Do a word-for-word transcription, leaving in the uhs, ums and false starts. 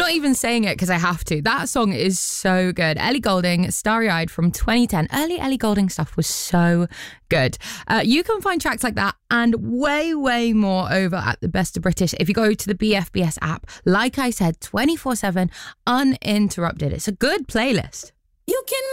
not even saying it because I have to. That song is so good. Ellie Goulding, Starry Eyed from twenty ten. Early Ellie Goulding stuff was so good. Uh, you can find tracks like that and way, way more over at the Best of British if you go to the B F B S app. Like I said, twenty-four seven, uninterrupted. It's a good playlist. You can